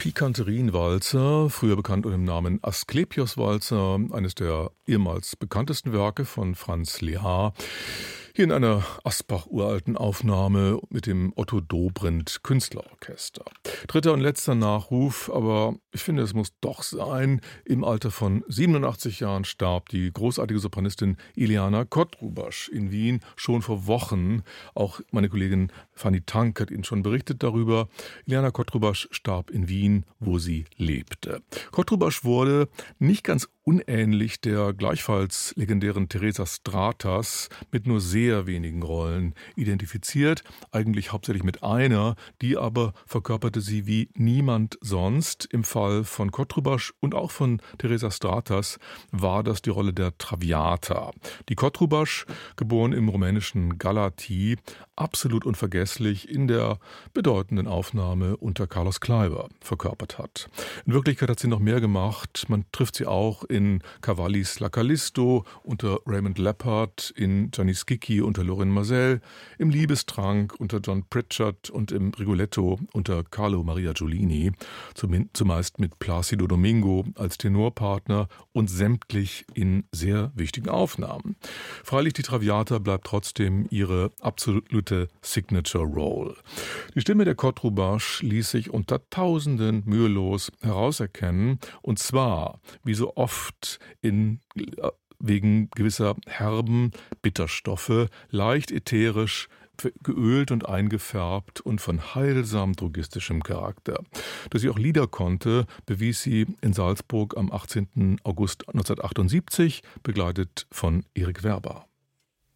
Pikanterienwalzer, früher bekannt unter dem Namen Asklepios-Walzer, eines der ehemals bekanntesten Werke von Franz Lehár. Hier in einer Asbach-uralten Aufnahme mit dem Otto Dobrindt Künstlerorchester. Dritter und letzter Nachruf, aber ich finde, es muss doch sein. Im Alter von 87 Jahren starb die großartige Sopranistin Iliana Kotrubasch in Wien schon vor Wochen. Auch meine Kollegin Fanny Tank hat Ihnen schon berichtet darüber. Iliana Kotrubasch starb in Wien, wo sie lebte. Kotrubasch wurde nicht ganz unähnlich der gleichfalls legendären Teresa Stratas mit nur sehr wenigen Rollen identifiziert, eigentlich hauptsächlich mit einer, die aber verkörperte sie wie niemand sonst. Im Fall von Kotrubasch und auch von Teresa Stratas war das die Rolle der Traviata. Die Kotrubasch, geboren im rumänischen Galati, absolut unvergesslich in der bedeutenden Aufnahme unter Carlos Kleiber verkörpert hat. In Wirklichkeit hat sie noch mehr gemacht. Man trifft sie auch in Cavallis La Callisto unter Raymond Leppard, in Gianni Schicchi unter Lorin Maazel, im Liebestrank unter John Pritchard und im Rigoletto unter Carlo Maria Giulini, zumeist mit Plácido Domingo als Tenorpartner und sämtlich in sehr wichtigen Aufnahmen. Freilich, die Traviata bleibt trotzdem ihre absolute Signature Role. Die Stimme der Kotrubasch ließ sich unter Tausenden mühelos herauserkennen, und zwar, wie so oft, wegen gewisser herben Bitterstoffe, leicht ätherisch, geölt und eingefärbt und von heilsam drogistischem Charakter. Dass sie auch Lieder konnte, bewies sie in Salzburg am 18. August 1978, begleitet von Erik Werber.